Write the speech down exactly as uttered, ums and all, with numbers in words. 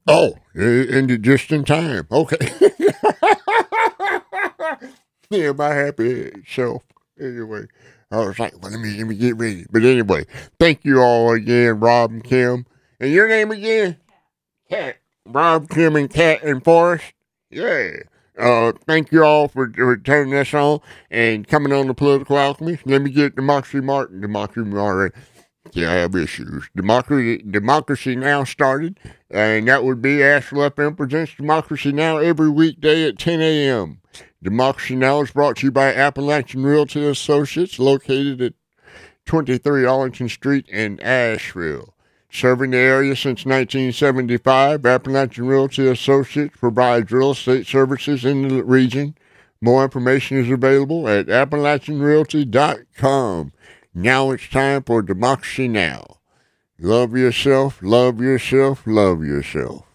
Oh, it ended just in time. Okay. Yeah, my happy self. Anyway, I was like, well, let me, let me get ready. But anyway, thank you all again, Rob and Kim. And your name again? Cat. Rob, Kim, and Cat and Forrest. Yeah. Uh, thank you all for, for turning this on and coming on the Political Alchemist. Let me get Democracy Martin. Democracy Martin. Yeah, I have issues. Democracy, Democracy Now! Started, and that would be Asheville F M presents Democracy Now! Every weekday at ten a.m. Democracy Now! Is brought to you by Appalachian Realty Associates, located at twenty-three Arlington Street in Asheville. Serving the area since nineteen seventy-five, Appalachian Realty Associates provides real estate services in the region. More information is available at appalachian realty dot com. Now it's time for Democracy Now! Love yourself, love yourself, love yourself.